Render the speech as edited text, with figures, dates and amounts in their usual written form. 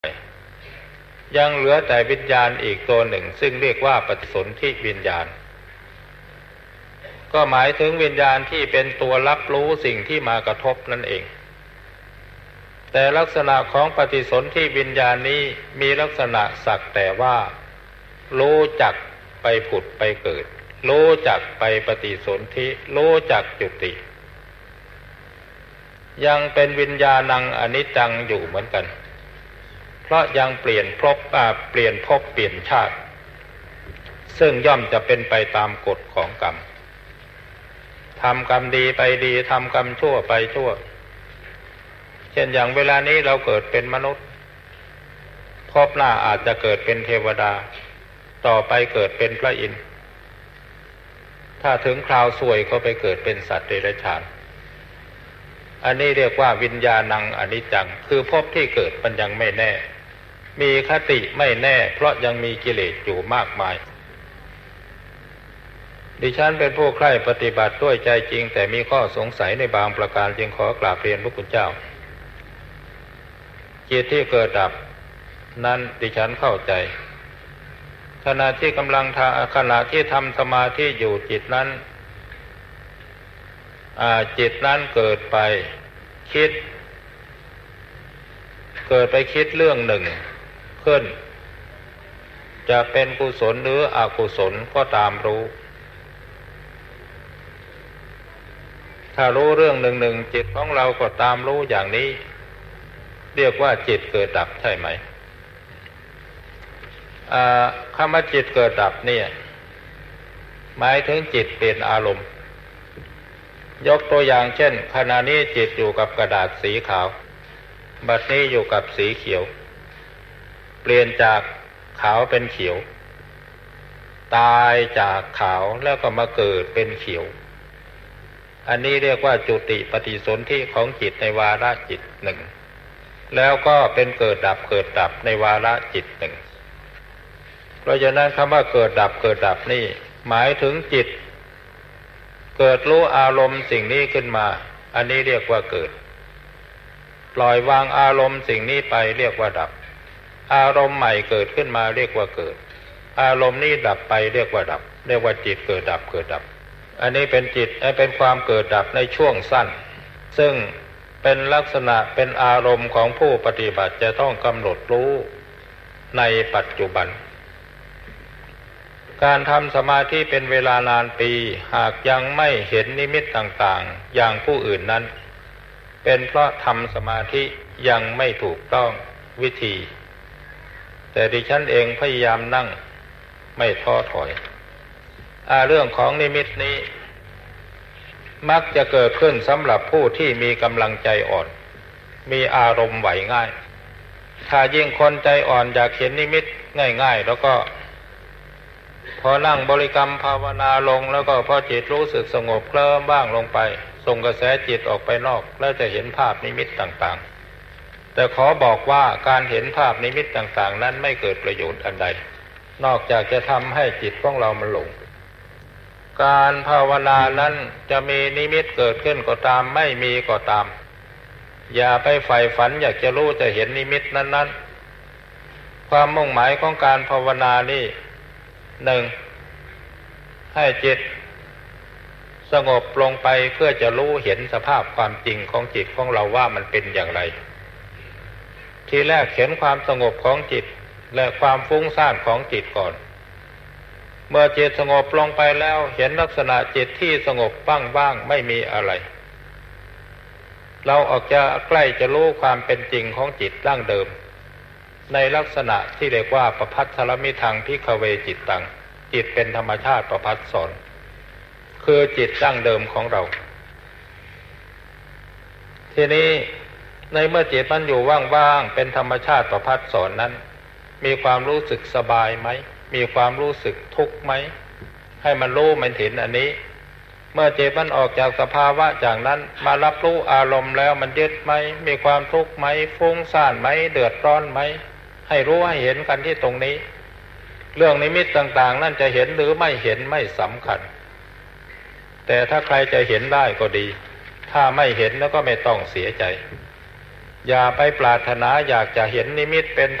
ยังเหลือแต่วิญญาณอีกตัวหนึ่งซึ่งเรียกว่าปฏิสนธิวิญญาณก็หมายถึงวิญญาณที่เป็นตัวรับรู้สิ่งที่มากระทบนั่นเองแต่ลักษณะของปฏิสนธิวิญญาณนี้มีลักษณะสักแต่ว่ารู้จักไปผุดไปเกิดรู้จักไปปฏิสนธิรู้จักจุติยังเป็นวิญญาณังอนิจจังอยู่เหมือนกันเพราะยังเปลี่ยนภพเปลี่ยนชาติซึ่งย่อมจะเป็นไปตามกฎของกรรมทำกรรมดีไปดีทำกรรมชั่วไปชั่วเช่นอย่างเวลานี้เราเกิดเป็นมนุษย์ภพหน้าอาจจะเกิดเป็นเทวดาต่อไปเกิดเป็นพระอินทร์ถ้าถึงคราวซวยก็ไปเกิดเป็นสัตว์เดรัจฉานอันนี้เรียกว่าวิญญาณังอนิจจังคือภพที่เกิดมันยังไม่แน่มีคติไม่แน่เพราะยังมีกิเลสอยู่มากมายดิฉันเป็นผู้ใคร่ปฏิบัติด้วยใจจริงแต่มีข้อสงสัยในบางประการจึงขอกราบเรียนพระคุณเจ้าจิตที่เกิดดับนั้นดิฉันเข้าใจขณะที่ทำสมาธิอยู่จิตนั้นเกิดไปคิดเรื่องหนึ่งขึ้นจะเป็นกุศลหรืออกุศลก็ตามรู้ถ้ารู้เรื่องหนึ่งจิตของเราก็ตามรู้อย่างนี้เรียกว่าจิตเกิดดับใช่ไหมคำว่าจิตเกิดดับเนี่ยหมายถึงจิตเปลี่ยนอารมณ์ยกตัวอย่างเช่นขณะนี้จิตอยู่กับกระดาษสีขาวบัดนี้อยู่กับสีเขียวเปลี่ยนจากขาวเป็นเขียวตายจากขาวแล้วก็มาเกิดเป็นเขียวอันนี้เรียกว่าจุติปฏิสนธิของจิตในวาระจิตหนึ่งแล้วก็เป็นเกิดดับในวาระจิตหนึ่งเพราะฉะนั้นคำว่าเกิดดับนี่หมายถึงจิตเกิดรู้อารมณ์สิ่งนี้ขึ้นมาอันนี้เรียกว่าเกิดปล่อยวางอารมณ์สิ่งนี้ไปเรียกว่าดับอารมณ์ใหม่เกิดขึ้นมาเรียกว่าเกิดอารมณ์นี้ดับไปเรียกว่าดับเรียกว่าจิตเกิดดับอันนี้เป็นจิตเป็นความเกิดดับในช่วงสั้นซึ่งเป็นลักษณะเป็นอารมณ์ของผู้ปฏิบัติจะต้องกำหนดรู้ในปัจจุบันการทำสมาธิเป็นเวลานานปีหากยังไม่เห็นนิมิตต่างๆอย่างผู้อื่นนั้นเป็นเพราะทำสมาธิยังไม่ถูกต้องวิธีแต่ดิฉันเองพยายามนั่งไม่ท้อถอยเรื่องของนิมิตนี้มักจะเกิดขึ้นสำหรับผู้ที่มีกำลังใจอ่อนมีอารมณ์ไหวง่ายถ้ายิ่งคนใจอ่อนอยากเห็นนิมิตง่ายๆแล้วก็พอนั่งบริกรรมภาวนาลงแล้วก็พอจิตรู้สึกสงบเคลิ้มบ้างลงไปส่งกระแสจิตออกไปนอกแล้วจะเห็นภาพนิมิตต่างๆแต่ขอบอกว่าการเห็นภาพนิมิตต่างๆนั้นไม่เกิดประโยชน์อันใดนอกจากจะทำให้จิตของเรามันหลงการภาวนานั้นจะมีนิมิตเกิดขึ้นก็ตามไม่มีก็ตามอย่าไปใฝ่ฝันอยากจะรู้จะเห็นนิมิตนั้นๆความมุ่งหมายของการภาวนานี่หนึ่งให้จิตสงบลงไปเพื่อจะรู้เห็นสภาพความจริงของจิตของเราว่ามันเป็นอย่างไรทีแรกเห็นความสงบของจิตและความฟุ้งซ่านของจิตก่อนเมื่อจิตสงบลงไปแล้วเห็นลักษณะจิตที่สงบว่างๆไม่มีอะไรเราออกจะใกล้จะรู้ความเป็นจริงของจิตดั้งเดิมในลักษณะที่เรียกว่าประภัสสรมิทังภิกขเวจิตตังจิตเป็นธรรมชาติประภัสสรคือจิตดั้งเดิมของเราทีนี้ในเมื่อจิตมันอยู่ว่างๆเป็นธรรมชาติประภัสสรนั้นมีความรู้สึกสบายไหมมีความรู้สึกทุกข์ไหมให้มันรู้มันเห็นอันนี้เมื่อจิตมันออกจากสภาวะจากนั้นมารับรู้อารมณ์แล้วมันยึดไหมมีความทุกข์ไหมฟุ้งซ่านไหมเดือดร้อนไหมให้รู้ให้เห็นกันที่ตรงนี้เรื่องนิมิตต่างๆนั่นจะเห็นหรือไม่เห็นไม่สำคัญแต่ถ้าใครจะเห็นได้ก็ดีถ้าไม่เห็นแล้วก็ไม่ต้องเสียใจอย่าไปปรารถนาอยากจะเห็นนิมิตเป็น